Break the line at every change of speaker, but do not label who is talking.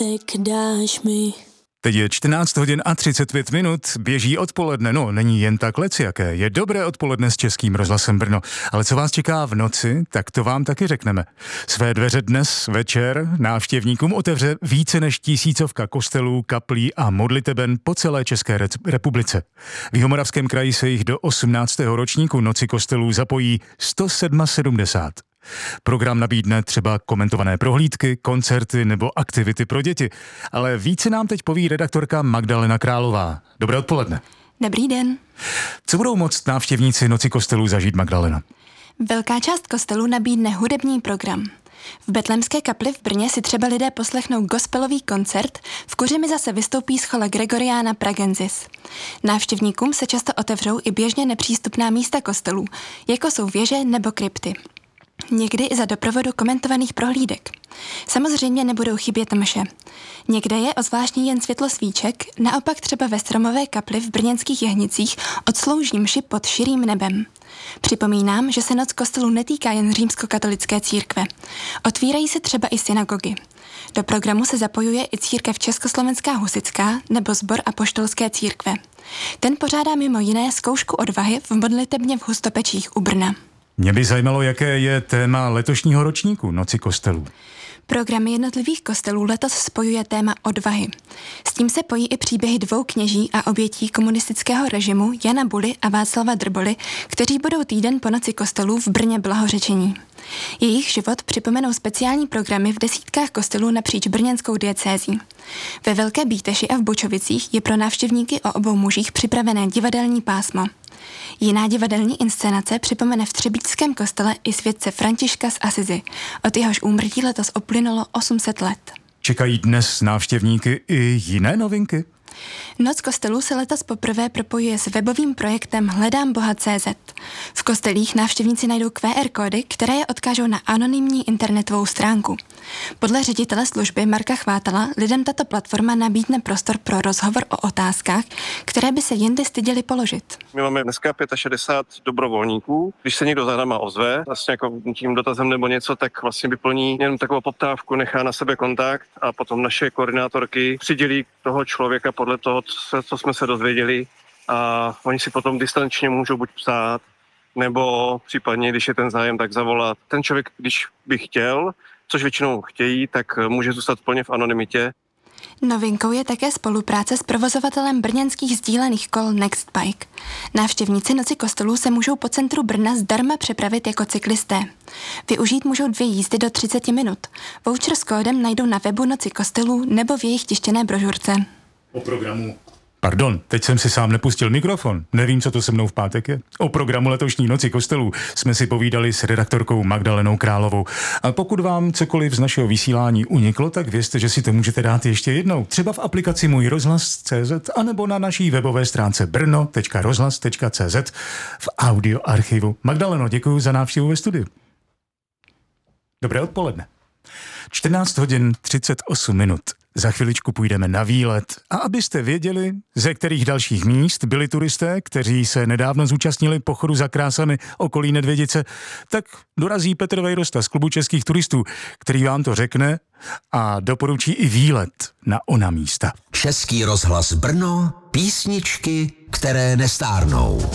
tak dáš mi.
Teď je 14 hodin a 35 minut, běží odpoledne, no není jen tak lecijaké, je dobré odpoledne s Českým rozhlasem Brno, ale co vás čeká v noci, tak to vám taky řekneme. Své dveře dnes večer návštěvníkům otevře více než 1000 kostelů, kaplí a modliteben po celé České republice. V Jihomoravském kraji se jich do 18. ročníku Noci kostelů zapojí 177. Program nabídne třeba komentované prohlídky, koncerty nebo aktivity pro děti. Ale více nám teď poví redaktorka Magdalena Králová. Dobré odpoledne.
Dobrý den.
Co budou moct návštěvníci Noci kostelů zažít, Magdalena?
Velká část kostelů nabídne hudební program. V Betlémské kapli v Brně si třeba lidé poslechnou gospelový koncert, v Kuřimi zase vystoupí schola Gregoriana Pragensis. Návštěvníkům se často otevřou i běžně nepřístupná místa kostelů, jako jsou věže nebo krypty. Někdy i za doprovodu komentovaných prohlídek. Samozřejmě nebudou chybět mše. Někde je ozvláštní jen světlo svíček, naopak třeba ve Stromové kapli v brněnských Jehnicích odslouží mši pod širým nebem. Připomínám, že se Noc kostelů netýká jen římskokatolické církve. Otvírají se třeba i synagogy. Do programu se zapojuje i církev Československá husitská nebo Sbor apoštolské církve. Ten pořádá mimo jiné zkoušku odvahy v modlitebně v Hustopečích u Brna.
Mě by zajímalo, jaké je téma letošního ročníku Noci kostelů.
Programy jednotlivých kostelů letos spojuje téma odvahy. S tím se pojí i příběhy 2 kněží a obětí komunistického režimu Jana Buly a Václava Drboly, kteří budou týden po Noci kostelů v Brně blahořečení. Jejich život připomenou speciální programy v desítkách kostelů napříč brněnskou diecézí. Ve Velké Bíteši a v Bučovicích je pro návštěvníky o obou mužích připravené divadelní pásmo. Jiná divadelní inscenace připomene v Třebíčském kostele i světce Františka z Asizi. Od jehož úmrtí letos uplynulo 800 let.
Čekají dnes návštěvníky i jiné novinky?
Noc kostelů se letos poprvé propojuje s webovým projektem Hledám.cz. V kostelích návštěvníci najdou QR kódy, které je odkážou na anonymní internetovou stránku. Podle ředitele služby Marka Chvátala lidem tato platforma nabídne prostor pro rozhovor o otázkách, které by se jindy styděli položit.
My máme dneska 65 dobrovolníků. Když se někdo za náma ozve, vlastně jako tím dotazem nebo něco, tak vlastně vyplní jenom takovou poptávku, nechá na sebe kontakt a potom naše koordinátorky přidělí toho člověka podle toho, co jsme se dozvěděli, a oni si potom distančně můžou buď psát, nebo případně, když je ten zájem, tak zavolat. Ten člověk, když by chtěl, což většinou chtějí, tak může zůstat plně v anonymitě.
Novinkou je také spolupráce s provozovatelem brněnských sdílených kol Nextbike. Návštěvníci Noci kostelů se můžou po centru Brna zdarma přepravit jako cyklisté. Využít můžou 2 jízdy do 30 minut. Voucher s kódem najdou na webu Noci kostelů nebo v jejich tištěné brožurce.
O programu. Pardon, teď jsem si sám nepustil mikrofon. Nevím, co to se mnou v pátek je. O programu letošní Noci kostelů jsme si povídali s redaktorkou Magdalenou Královou. A pokud vám cokoliv z našeho vysílání uniklo, tak vězte, že si to můžete dát ještě jednou. Třeba v aplikaci Můj rozhlas.cz anebo na naší webové stránce brno.rozhlas.cz v audioarchivu. Magdaleno, děkuji za návštěvu ve studiu. Dobré odpoledne. 14 hodin 38 minut. Za chviličku půjdeme na výlet. A abyste věděli, ze kterých dalších míst byli turisté, kteří se nedávno zúčastnili pochodu za krásami okolí Nedvědice, tak dorazí Petr Vejrosta z Klubu českých turistů, který vám to řekne a doporučí i výlet na ona místa.
Český rozhlas Brno, písničky, které nestárnou.